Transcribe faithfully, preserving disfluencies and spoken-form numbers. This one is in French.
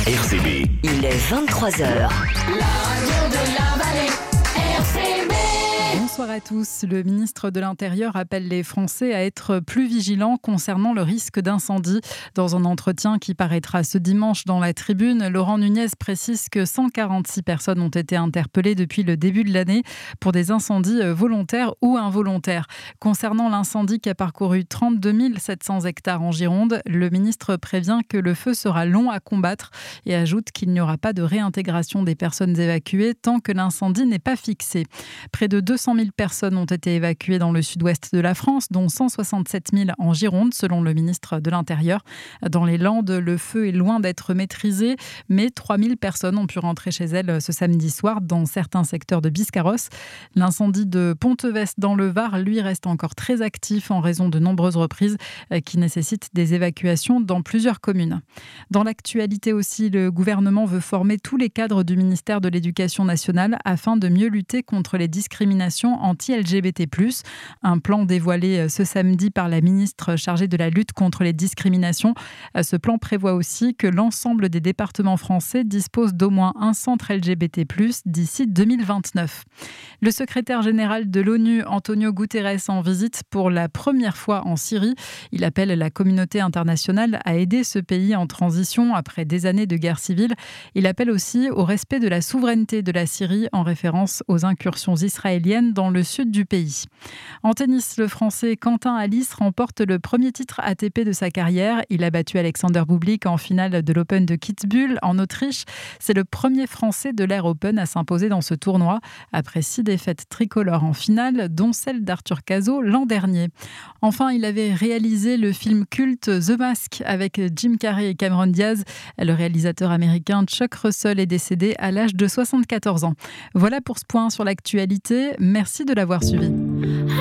R C B. Il est vingt-trois heures. La radio de la vallée, R C B. Bonsoir à tous. Le ministre de l'Intérieur appelle les Français à être plus vigilants concernant le risque d'incendie. Dans un entretien qui paraîtra ce dimanche dans la Tribune, Laurent Nunez précise que cent quarante-six personnes ont été interpellées depuis le début de l'année pour des incendies volontaires ou involontaires. Concernant l'incendie qui a parcouru trente-deux mille sept cents hectares en Gironde, le ministre prévient que le feu sera long à combattre et ajoute qu'il n'y aura pas de réintégration des personnes évacuées tant que l'incendie n'est pas fixé. Près de deux cent mille personnes ont été évacuées dans le sud-ouest de la France, dont cent soixante-sept mille en Gironde, selon le ministre de l'Intérieur. Dans les Landes, le feu est loin d'être maîtrisé, mais trois mille personnes ont pu rentrer chez elles ce samedi soir dans certains secteurs de Biscarrosse. L'incendie de Pontevès dans le Var, lui, reste encore très actif en raison de nombreuses reprises qui nécessitent des évacuations dans plusieurs communes. Dans l'actualité aussi, le gouvernement veut former tous les cadres du ministère de l'Éducation nationale afin de mieux lutter contre les discriminations anti-L G B T plus. Un plan dévoilé ce samedi par la ministre chargée de la lutte contre les discriminations. Ce plan prévoit aussi que l'ensemble des départements français disposent d'au moins un centre L G B T plus d'ici deux mille vingt-neuf. Le secrétaire général de l'ONU, Antonio Guterres, en visite pour la première fois en Syrie. Il appelle la communauté internationale à aider ce pays en transition après des années de guerre civile. Il appelle aussi au respect de la souveraineté de la Syrie en référence aux incursions israéliennes dans le sud du pays. En tennis, le Français Quentin Halys remporte le premier titre A T P de sa carrière. Il a battu Alexander Bublik en finale de l'Open de Kitzbühel en Autriche. C'est le premier Français de l'Air Open à s'imposer dans ce tournoi, après six défaites tricolores en finale, dont celle d'Arthur Cazot l'an dernier. Enfin, il avait réalisé le film culte The Mask avec Jim Carrey et Cameron Diaz. Le réalisateur américain Chuck Russell est décédé à l'âge de soixante-quatorze ans. Voilà pour ce point sur l'actualité. Merci de l'avoir suivi.